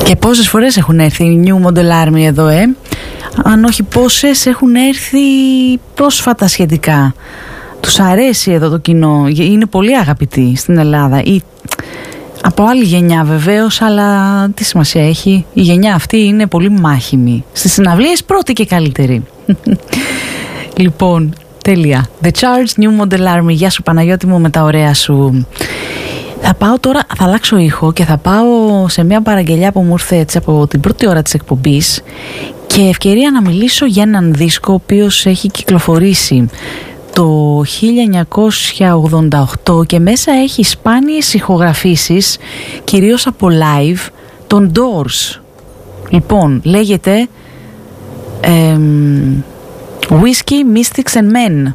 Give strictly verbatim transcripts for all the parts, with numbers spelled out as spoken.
Και πόσες φορές έχουν έρθει η New Model Army εδώ, ε? Αν όχι πόσες έχουν έρθει πρόσφατα σχετικά. Τους αρέσει εδώ το κοινό, είναι πολύ αγαπητοί στην Ελλάδα. Ή, από άλλη γενιά βεβαίως, αλλά τι σημασία έχει? Η γενιά αυτή είναι πολύ μάχημη. Στις συναυλίες πρώτη και καλύτερη. Λοιπόν, τέλεια. The Charge, New Model Army. Γεια σου Παναγιώτη μου με τα ωραία σου. Θα πάω τώρα, θα αλλάξω ήχο και θα πάω σε μια παραγγελιά που μου ήρθε έτσι από την πρώτη ώρα της εκπομπής και ευκαιρία να μιλήσω για έναν δίσκο ο οποίος έχει κυκλοφορήσει το χίλια εννιακόσια ογδόντα οκτώ και μέσα έχει σπάνιες ηχογραφήσεις, κυρίως από live, των Doors. Λοιπόν, λέγεται ε, Whiskey, Mystics and Men.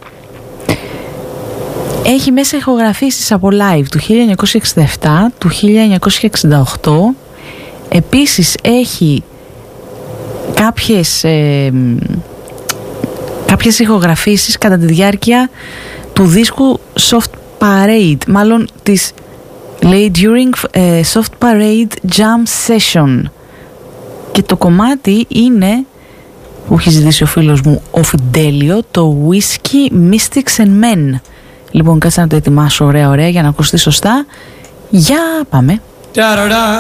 Έχει μέσα ηχογραφήσεις από live του χίλια εννιακόσια εξήντα επτά, του χίλια εννιακόσια εξήντα οκτώ. Επίσης έχει κάποιες, ε, κάποιες ηχογραφήσεις κατά τη διάρκεια του δίσκου Soft Parade, μάλλον της, λέει, during ε, Soft Parade Jam Session. Και το κομμάτι είναι, που έχει ζητήσει ο φίλος μου ο Φιντέλιο, το Whiskey, Mystics and Men. Λοιπόν, κάτσε να το ετοιμάσω ωραία ωραία για να ακουστεί σωστά. Για πάμε.